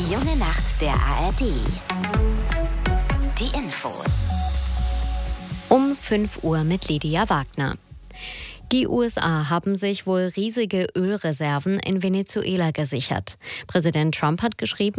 Die junge Nacht der ARD. Die Infos. Um 5 Uhr mit Lydia Wagner. Die USA haben sich wohl riesige Ölreserven in Venezuela gesichert. Präsident Trump hat geschrieben,